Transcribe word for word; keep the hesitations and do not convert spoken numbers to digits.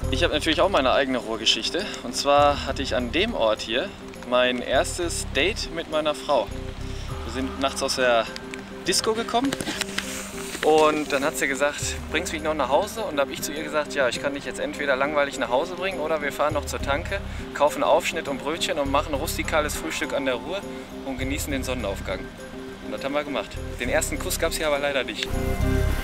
Ich habe natürlich auch meine eigene Ruhrgeschichte. Und zwar hatte ich an dem Ort hier mein erstes Date mit meiner Frau. Wir sind nachts aus der Disco gekommen und dann hat sie gesagt, bringst mich noch nach Hause? Und da habe ich zu ihr gesagt, ja, ich kann dich jetzt entweder langweilig nach Hause bringen oder wir fahren noch zur Tanke, kaufen Aufschnitt und Brötchen und machen rustikales Frühstück an der Ruhr und genießen den Sonnenaufgang. Und das haben wir gemacht. Den ersten Kuss gab es hier aber leider nicht.